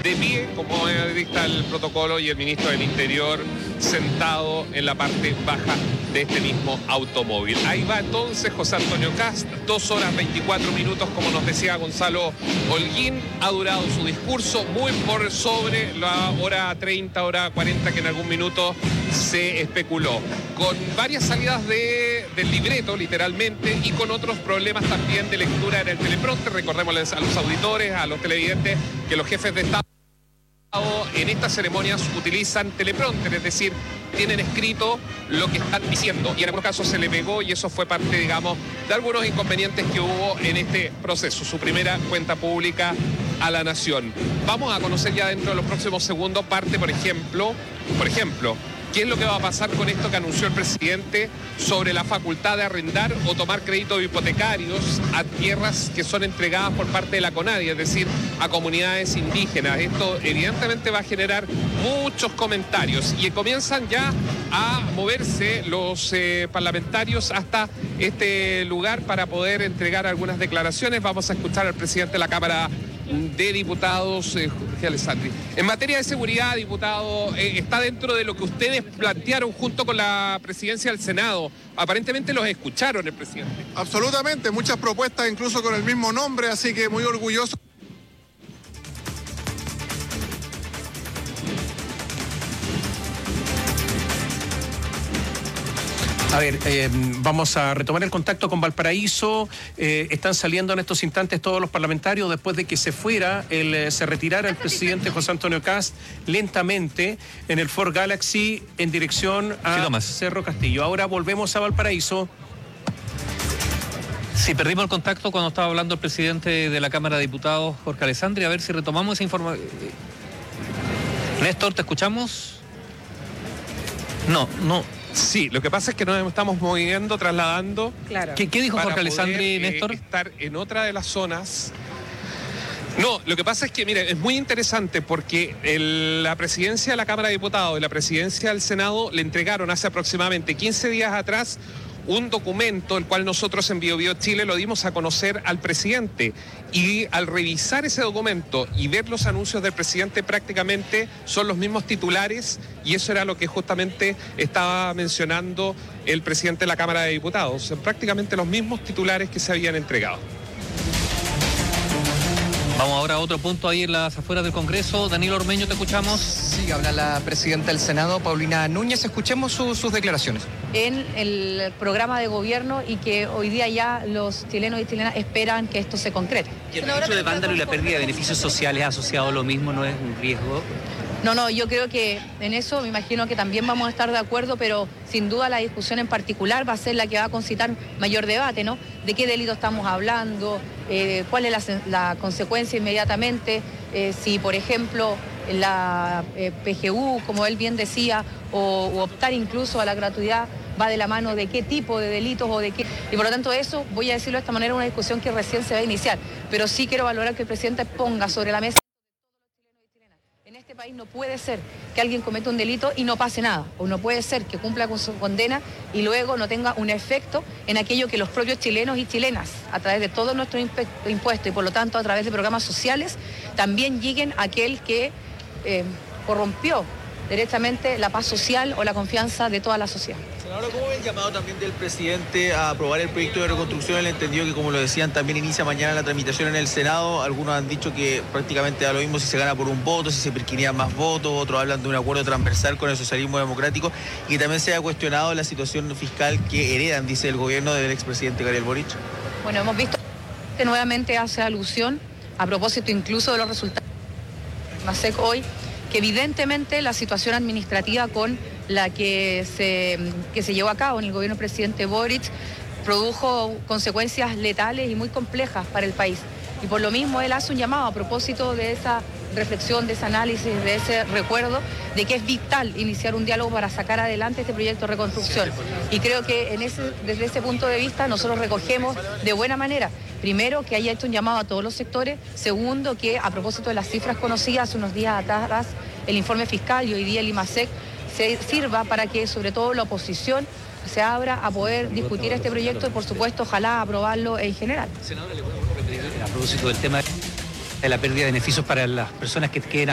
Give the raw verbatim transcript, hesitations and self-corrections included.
de pie, como dicta el protocolo, y el ministro del Interior sentado en la parte baja de este mismo automóvil. Ahí va entonces José Antonio Kast, dos horas veinticuatro minutos, como nos decía Gonzalo Holguín, ha durado su discurso muy por sobre la hora treinta, hora cuarenta que en algún minuto se especuló, con varias salidas de, del libreto, literalmente, y con otros problemas también de lectura en el teleprompter. Recordémosles a los auditores, a los televidentes, que los jefes de Estado en estas ceremonias utilizan teleprompter, es decir, tienen escrito lo que están diciendo, y en algunos casos se le pegó, y eso fue parte, digamos, de algunos inconvenientes que hubo en este proceso, su primera cuenta pública a la nación. Vamos a conocer ya dentro de los próximos segundos parte, por ejemplo, por ejemplo, ¿qué es lo que va a pasar con esto que anunció el presidente sobre la facultad de arrendar o tomar créditos hipotecarios a tierras que son entregadas por parte de la CONADI, es decir, a comunidades indígenas? Esto evidentemente va a generar muchos comentarios, y comienzan ya a moverse los eh, parlamentarios hasta este lugar para poder entregar algunas declaraciones. Vamos a escuchar al presidente de la Cámara de Diputados, eh, Jorge Alessandri. En materia de seguridad, diputado, eh, está dentro de lo que ustedes plantearon junto con la presidencia del Senado. Aparentemente los escucharon, el presidente. Absolutamente, muchas propuestas incluso con el mismo nombre, así que muy orgulloso. A ver, eh, vamos a retomar el contacto con Valparaíso. Eh, están saliendo en estos instantes todos los parlamentarios después de que se fuera, el, eh, se retirara el presidente José Antonio Kast lentamente en el Ford Galaxy en dirección a sí, Cerro Castillo. Ahora volvemos a Valparaíso. Sí, perdimos el contacto cuando estaba hablando el presidente de la Cámara de Diputados, Jorge Alessandri. A ver si retomamos esa información. Néstor, ¿te escuchamos? No, no. Sí, lo que pasa es que nos estamos moviendo, trasladando. Claro. ¿Qué, qué dijo Jorge Alessandri, Néstor? Eh, estar en otra de las zonas. No, lo que pasa es que, mire, es muy interesante porque el, la presidencia de la Cámara de Diputados y la presidencia del Senado le entregaron hace aproximadamente quince días atrás un documento, el cual nosotros en Bio Bio Chile lo dimos a conocer al presidente, y al revisar ese documento y ver los anuncios del presidente, prácticamente son los mismos titulares, y eso era lo que justamente estaba mencionando el presidente de la Cámara de Diputados, son prácticamente los mismos titulares que se habían entregado. Vamos ahora a otro punto ahí en las afueras del Congreso. Daniel Ormeño, ¿te escuchamos? Sí, habla la presidenta del Senado, Paulina Núñez. Escuchemos su, sus declaraciones. En el programa de gobierno, y que hoy día ya los chilenos y chilenas esperan que esto se concrete. ¿Y el derecho de vándalo y la pérdida de beneficios sociales asociados a lo mismo no es un riesgo? No, no, yo creo que en eso me imagino que también vamos a estar de acuerdo, pero sin duda la discusión en particular va a ser la que va a concitar mayor debate, ¿no? De qué delito estamos hablando, eh, cuál es la, la consecuencia inmediatamente, eh, si por ejemplo la eh, P G U, como él bien decía, o, o optar incluso a la gratuidad, va de la mano de qué tipo de delitos o de qué. Y por lo tanto eso, voy a decirlo de esta manera, una discusión que recién se va a iniciar, pero sí quiero valorar que el presidente ponga sobre la mesa. En este país no puede ser que alguien cometa un delito y no pase nada, o no puede ser que cumpla con su condena y luego no tenga un efecto en aquello que los propios chilenos y chilenas, a través de todos nuestros impuestos y por lo tanto a través de programas sociales, también lleguen a aquel que eh, corrompió directamente la paz social o la confianza de toda la sociedad. Senadora, ¿cómo ve el llamado también del presidente a aprobar el proyecto de reconstrucción? Él entendió que, como lo decían, también inicia mañana la tramitación en el Senado. Algunos han dicho que prácticamente da lo mismo si se gana por un voto, si se perquirían más votos. Otros hablan de un acuerdo transversal con el socialismo democrático, y también se ha cuestionado la situación fiscal que heredan, dice el gobierno del expresidente Gabriel Boric. Bueno, hemos visto que nuevamente hace alusión, a propósito incluso de los resultados de MASEC hoy, que evidentemente la situación administrativa con la que se, que se llevó a cabo en el gobierno del presidente Boric produjo consecuencias letales y muy complejas para el país. Y por lo mismo él hace un llamado a propósito de esa reflexión, de ese análisis, de ese recuerdo, de que es vital iniciar un diálogo para sacar adelante este proyecto de reconstrucción. Y creo que en ese, desde ese punto de vista nosotros recogemos de buena manera, primero, que haya hecho un llamado a todos los sectores; segundo, que a propósito de las cifras conocidas hace unos días atrás, el informe fiscal y hoy día el IMASEC, se sirva para que sobre todo la oposición se abra a poder discutir este proyecto y por supuesto ojalá aprobarlo en general. Senadora, le podemos repetir a propósito del tema de la pérdida de beneficios para las personas que queden